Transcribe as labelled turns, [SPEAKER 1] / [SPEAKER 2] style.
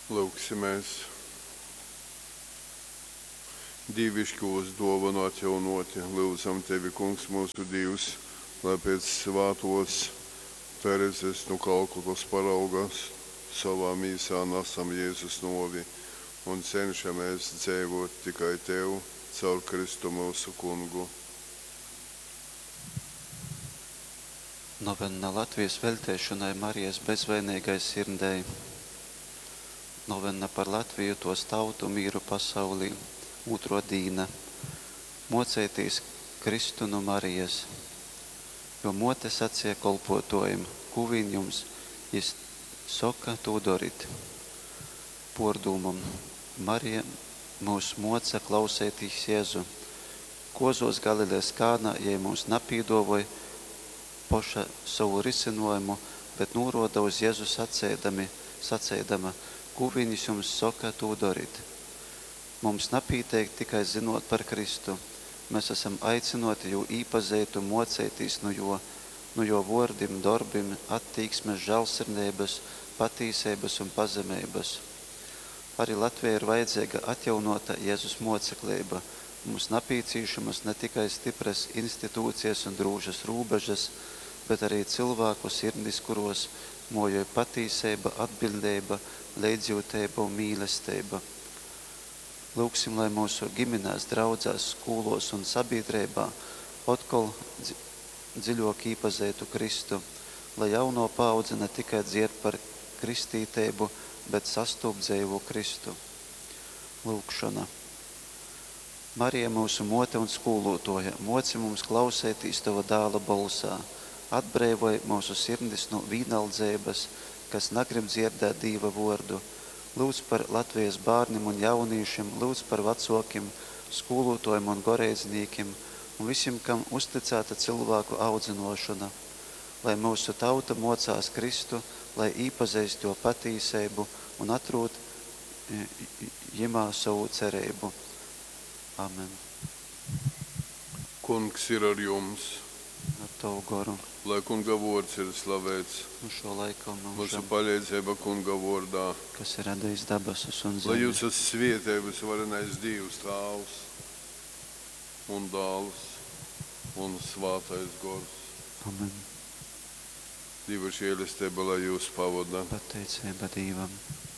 [SPEAKER 1] Lūksimies. Dievišķos dāvanu atjaunoti, lūdzam Tevi, Kungs, mūsu Dievs, lai pēc svētos Terezes no Kalkutas paraugas savā mīsā nesam Jēzus novi un cenšamies dzīvot tikai Tev caur Kristu mūsu Kungu.
[SPEAKER 2] Novena Latvijas veltēšanai Marijas bezvainīgai sirdei. Novena par Latviju, tos tautu mīru pasaulī. Otro dīna. Mocētīs Kristu no Marijas. Jo mote sacīja kolpotojam, ko viņ jums, jis soka to dorit. Pordūmam. Marija mūs moca klausētīs Jēzu. Kozos Galilēs Kānā, ja mūs napīdovoja poša savu risinojumu, bet nūroda uz Jēzu sacēdama, ko viņas jums soka to dorit. Mums napīteik tikai zinot par Kristu. Mēs esam aicinoti jau īpazeitu mocētīs no jo vordim, darbim, attīksmes, žalsirdības, patīsības un pazemības. Arī Latvijai ir vajadzīga atjaunota Jēzus moceklība. Mums napīcīšamas ne tikai stipras institūcijas un drūžas rūbežas, bet arī cilvēku sirdis, kuros mojoja patīsība, atbildība, līdzjūtība un mīlestība. Lūksim, lai mūsu ģimenēs, draudzēs, skolos un sabiedrībā atkal dziļāk īpazētu Kristu, lai jauno paudze ne tikai dzied par kristītību, bet sastop dzīvo Kristu. Lūkšana. Marija mūsu mote un skolotoja, moci mums klausētīs Tava dēla balsā, atbrīvoja mūsu sirdis no vīnaldzības, kas negrib dzirdēt Dieva vārdu. Lūdz par Latvijas bērniem un jauniešiem, lūdz par vecākiem, skolotājiem un garīdzniekiem un visiem, kam uzticēta cilvēku audzinošana. Lai mūsu tauta mocās Kristu, lai īpazīst to patīsību un atrod jimā savu cerību. Amen.
[SPEAKER 1] Kungs ir ar jums,
[SPEAKER 2] Ar Tavu garu.
[SPEAKER 1] lai Kunga vārds ir slavēts.
[SPEAKER 2] Un šo laiku
[SPEAKER 1] Mūsu
[SPEAKER 2] mūžam,
[SPEAKER 1] palīdzība Kunga vārdā.
[SPEAKER 2] kas ir radījis debesis un
[SPEAKER 1] Lai
[SPEAKER 2] zemi.
[SPEAKER 1] jūs esat svētītas varenais Dievs, Tēvs un Dēls un Svētais Gars.
[SPEAKER 2] Amen.
[SPEAKER 1] Dieva žēlastība, lai jūs pavada.
[SPEAKER 2] Pateicība Dievam.